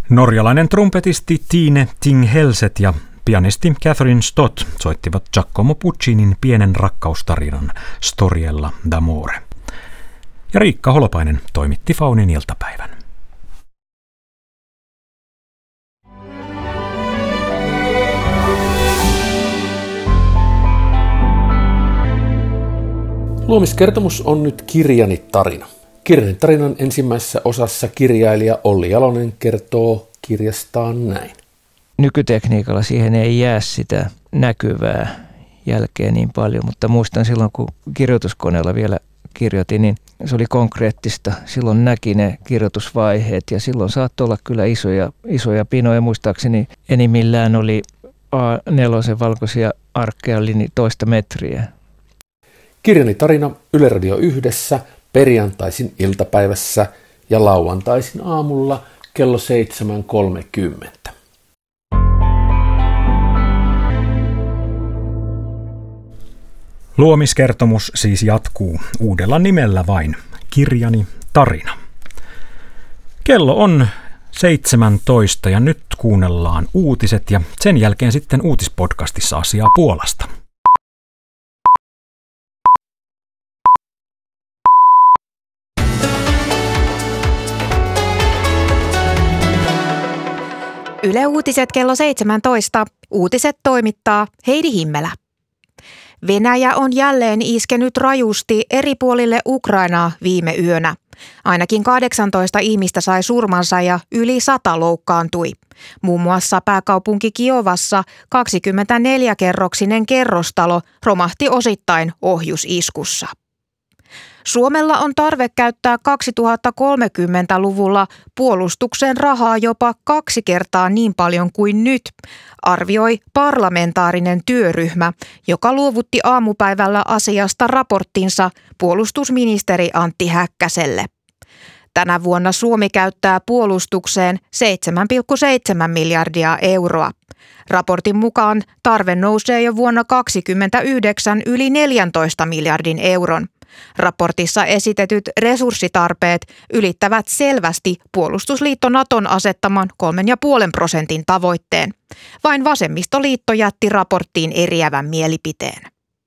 Norjalainen trumpetisti Tine Ting Helset ja pianisti Catherine Stott soittivat Giacomo Puccinin pienen rakkaustarinan Storiella d'amore. Ja Riikka Holopainen toimitti Faunin iltapäivän. Luomiskertomus on nyt Kirjani tarina. Kirjani tarinan ensimmäisessä osassa kirjailija Olli Jalonen kertoo kirjastaan näin. Nykytekniikalla siihen ei jää sitä näkyvää jälkeä niin paljon, mutta muistan silloin, kun kirjoituskoneella vielä kirjoitin, niin se oli konkreettista. Silloin näki ne kirjoitusvaiheet ja silloin saattoi olla kyllä isoja pinoja. Muistaakseni enimmillään oli A4 valkoisia arkkeja, oli niin 1 metriä. Kirjani tarina Yle Radio 1 perjantaisin iltapäivässä ja lauantaisin aamulla kello 7.30. Luomiskertomus siis jatkuu uudella nimellä vain Kirjani tarina. Kello on 17 ja nyt kuunnellaan uutiset ja sen jälkeen sitten uutispodcastissa asiaa Puolasta. Yle Uutiset kello 17. Uutiset toimittaa Heidi Himmelä. Venäjä on jälleen iskenyt rajusti eri puolille Ukrainaa viime yönä. Ainakin 18 ihmistä sai surmansa ja yli 100 loukkaantui. Muun muassa pääkaupunki Kiovassa 24-kerroksinen kerrostalo romahti osittain ohjusiskussa. Suomella on tarve käyttää 2030-luvulla puolustukseen rahaa jopa 2 kertaa niin paljon kuin nyt, arvioi parlamentaarinen työryhmä, joka luovutti aamupäivällä asiasta raporttinsa puolustusministeri Antti Häkkäselle. Tänä vuonna Suomi käyttää puolustukseen 7,7 miljardia euroa. Raportin mukaan tarve nousee jo vuonna 2029 yli 14 miljardin euron. Raportissa esitetyt resurssitarpeet ylittävät selvästi puolustusliitto Naton asettaman 3,5% tavoitteen. Vain vasemmistoliitto jätti raporttiin eriävän mielipiteen.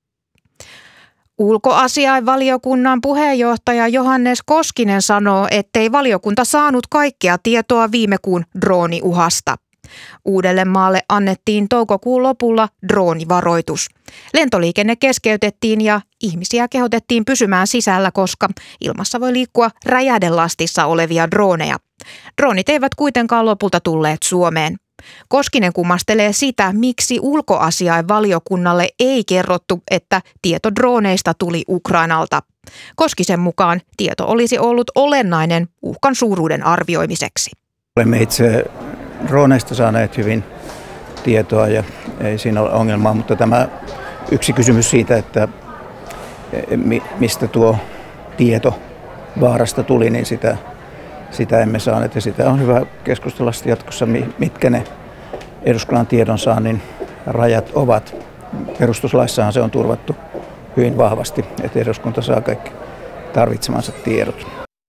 Ulkoasiainvaliokunnan puheenjohtaja Johannes Koskinen sanoo, ettei valiokunta saanut kaikkea tietoa viime kuun drooniuhasta. Uudellemaalle annettiin toukokuun lopulla droonivaroitus. Lentoliikenne keskeytettiin ja ihmisiä kehotettiin pysymään sisällä, koska ilmassa voi liikkua räjähdelastissa olevia droneja. Droonit eivät kuitenkaan lopulta tulleet Suomeen. Koskinen kummastelee sitä, miksi ulkoasiainvaliokunnalle ei kerrottu, että tieto drooneista tuli Ukrainalta. Koskisen mukaan tieto olisi ollut olennainen uhkan suuruuden arvioimiseksi. Olemme itse drooneista saaneet hyvin tietoa ja ei siinä ole ongelmaa, mutta tämä yksi kysymys siitä, että mistä tuo tieto vaarasta tuli, niin sitä emme saaneet ja sitä on hyvä keskustella jatkossa, mitkä ne eduskunnan tiedonsaannin rajat ovat. Perustuslaissahan se on turvattu hyvin vahvasti, että eduskunta saa kaikki tarvitsemansa tiedot.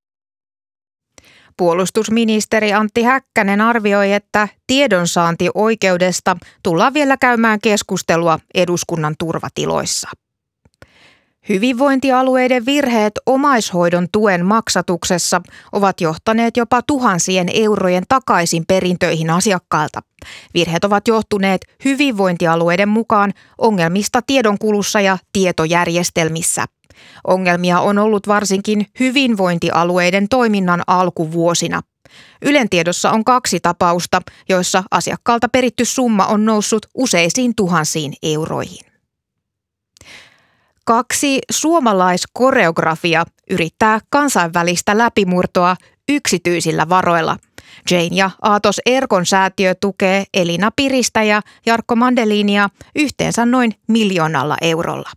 Puolustusministeri Antti Häkkänen arvioi, että tiedonsaantioikeudesta tullaan vielä käymään keskustelua eduskunnan turvatiloissa. Hyvinvointialueiden virheet omaishoidon tuen maksatuksessa ovat johtaneet jopa tuhansien eurojen takaisin perintöihin asiakkailta. Virheet ovat johtuneet hyvinvointialueiden mukaan ongelmista tiedonkulussa ja tietojärjestelmissä. Ongelmia on ollut varsinkin hyvinvointialueiden toiminnan alkuvuosina. Ylen tiedossa on 2 tapausta, joissa asiakkaalta peritty summa on noussut useisiin tuhansiin euroihin. 2 suomalaiskoreografia yrittää kansainvälistä läpimurtoa yksityisillä varoilla. Jane ja Aatos Erkon säätiö tukee Elina Piristä ja Jarkko Mandelinia yhteensä noin 1 miljoonalla eurolla.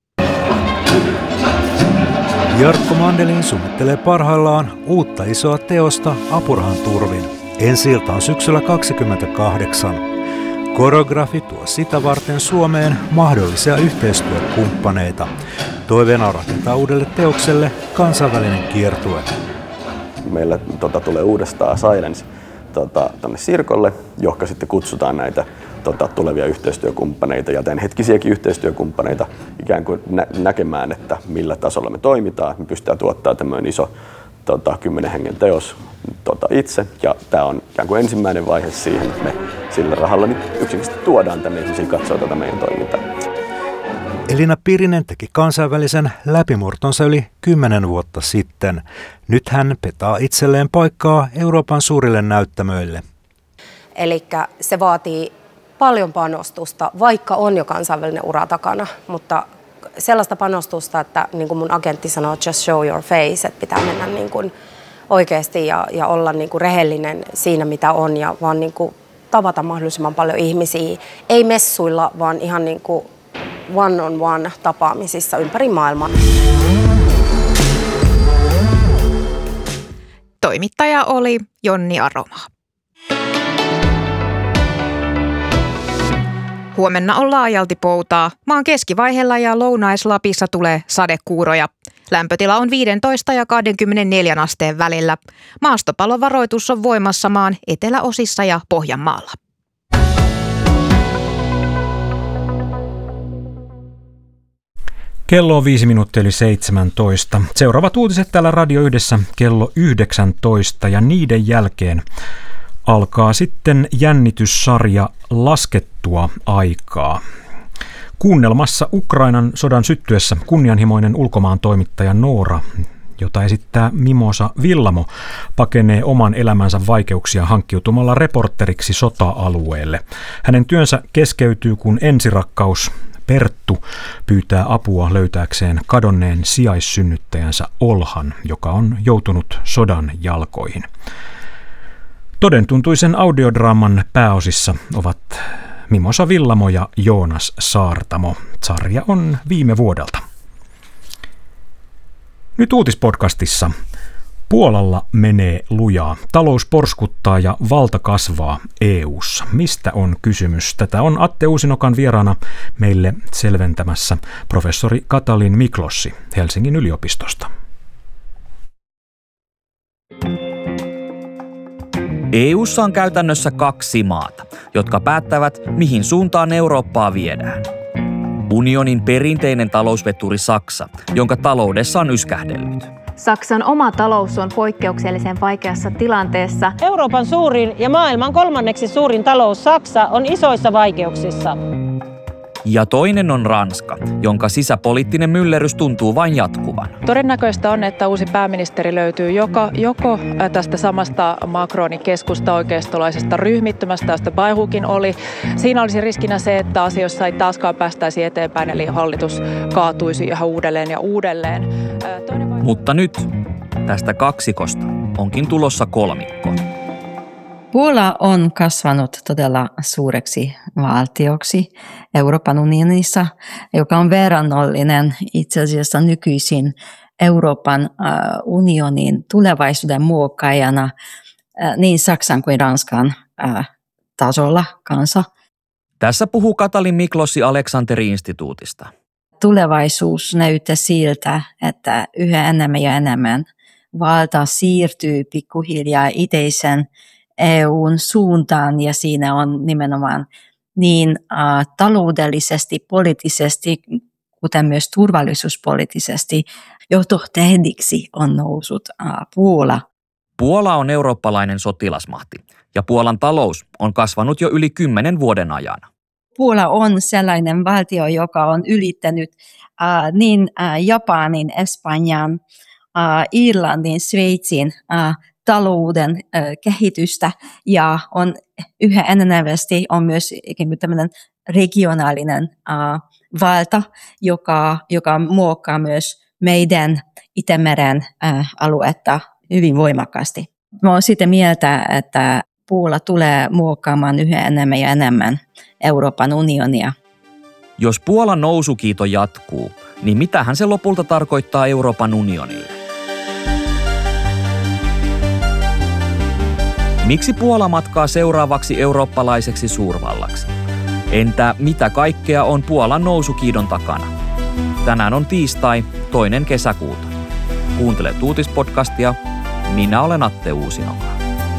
Jarkko Mandelin suunnittelee parhaillaan uutta isoa teosta apurahan turvin. Ensi-ilta on syksyllä 2028. Koreografi tuo sitä varten Suomeen mahdollisia yhteistyökumppaneita. Toiveena on rakentaa uudelle teokselle kansainvälinen kiertue. Meillä tulee uudestaan Silence tänne Sirkolle, johon sitten kutsutaan näitä tulevia yhteistyökumppaneita ja tämänhetkisiäkin yhteistyökumppaneita ikään kuin näkemään, että millä tasolla me toimitaan. Me pystytään tuottamaan tämmöinen iso 10 hengen teos itse, ja tämä on ikään kuin ensimmäinen vaihe siihen, että me sillä rahalla nyt yksinkertaisesti tuodaan tänne ihmisiä katsoa tätä meidän toimintaa. Elina Pirinen teki kansainvälisen läpimurtonsa yli 10 vuotta sitten. Nyt hän petaa itselleen paikkaa Euroopan suurille näyttämöille. Eli se vaatii paljon panostusta, vaikka on jo kansainvälinen ura takana, mutta sellaista panostusta, että niin kuin mun agentti sanoo, just show your face, että pitää mennä niin kuin oikeasti ja olla niin kuin rehellinen siinä, mitä on, ja vaan niin kuin tavata mahdollisimman paljon ihmisiä, ei messuilla, vaan ihan niin kuin one-on-one tapaamisissa ympäri maailmaa. Toimittaja oli Jonni Aroma. Huomenna on laajalti poutaa. Maan keskivaiheella ja Lounais-Lapissa tulee sadekuuroja. Lämpötila on 15 ja 24 asteen välillä. Maastopalovaroitus on voimassa maan eteläosissa ja Pohjanmaalla. Kello on 5 minuuttia yli 17. Seuraavat uutiset täällä Radio Yhdessä kello 19 ja niiden jälkeen alkaa sitten jännityssarja Laskettua aikaa. Kuunnelmassa Ukrainan sodan syttyessä kunnianhimoinen ulkomaan toimittaja Noora, jota esittää Mimosa Villamo, pakenee oman elämänsä vaikeuksia hankkiutumalla reporteriksi sota-alueelle. Hänen työnsä keskeytyy, kun ensirakkaus Perttu pyytää apua löytääkseen kadonneen sijaissynnyttäjänsä Olhan, joka on joutunut sodan jalkoihin. Todentuntuisen audiodraaman pääosissa ovat Mimosa Villamo ja Joonas Saartamo. Sarja on viime vuodelta. Nyt uutispodcastissa. Puolalla menee lujaa. Talous porskuttaa ja valta kasvaa EU:ssa. Mistä on kysymys? Tätä on Atte Uusinokan vieraana meille selventämässä professori Katalin Miklossi Helsingin yliopistosta. EU:ssa on käytännössä 2 maata, jotka päättävät, mihin suuntaan Eurooppaa viedään. Unionin perinteinen talousveturi Saksa, jonka taloudessa on yskähdellyt. Saksan oma talous on poikkeuksellisen vaikeassa tilanteessa. Euroopan suurin ja maailman 3. suurin talous Saksa on isoissa vaikeuksissa. Ja toinen on Ranska, jonka sisäpoliittinen myllerrys tuntuu vain jatkuvan. Todennäköistä on, että uusi pääministeri löytyy joko tästä samasta Macronin keskusta-oikeistolaisesta ryhmittymästä, josta Baerbockkin oli. Siinä olisi riskinä se, että asioissa ei taaskaan päästäisi eteenpäin, eli hallitus kaatuisi ihan uudelleen ja uudelleen. Mutta nyt tästä kaksikosta onkin tulossa kolmikko. Puola on kasvanut todella suureksi valtioksi Euroopan unionissa, joka on verrannollinen itse asiassa nykyisin Euroopan unionin tulevaisuuden muokkaajana niin Saksan kuin Ranskan tasolla kanssa. Tässä puhuu Katalin Miklossi Aleksanteri-instituutista. Tulevaisuus näyttää siltä, että yhä enemmän ja enemmän valta siirtyy pikkuhiljaa itäisen EUn suuntaan, ja siinä on nimenomaan niin taloudellisesti, poliittisesti, kuten myös turvallisuuspoliittisesti johtotähdiksi on noussut Puola. Puola on eurooppalainen sotilasmahti, ja Puolan talous on kasvanut jo yli 10 vuoden ajan. Puola on sellainen valtio, joka on ylittänyt niin Japanin, Espanjan, Irlannin, Sveitsin talouden kehitystä, ja on yhä enenevästi on myös tämmöinen regionaalinen valta, joka muokkaa myös meidän Itämeren aluetta hyvin voimakkaasti. Mä olen sitä mieltä, että Puola tulee muokkaamaan yhä enemmän ja enemmän Euroopan unionia. Jos Puolan nousukiito jatkuu, niin mitähän se lopulta tarkoittaa Euroopan unionille? Miksi Puola matkaa seuraavaksi eurooppalaiseksi suurvallaksi? Entä mitä kaikkea on Puolan nousukiidon takana? Tänään on tiistai, 2. kesäkuuta. Kuuntelet uutispodcastia. Minä olen Atte Uusinoka.